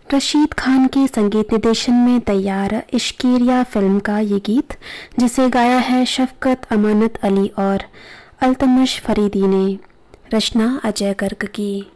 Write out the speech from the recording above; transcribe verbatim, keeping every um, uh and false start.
रशीद खान के संगीत निर्देशन में तैयार इश्किरिया फिल्म का ये गीत, जिसे गाया है शफकत अमानत अली और अल्तमश फरीदी ने, रचना अजय गर्ग की।